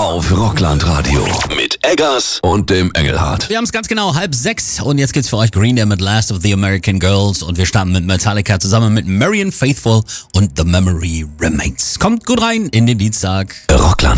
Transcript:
auf Rockland-Radio mit Eggers und dem Engelhardt. Wir haben es ganz genau 5:30 und jetzt gibt's für euch Green Day mit Last of the American Girls und wir starten mit Metallica zusammen mit Marian Faithfull und The Memory Remains. Kommt gut rein in den Dienstag. Rockland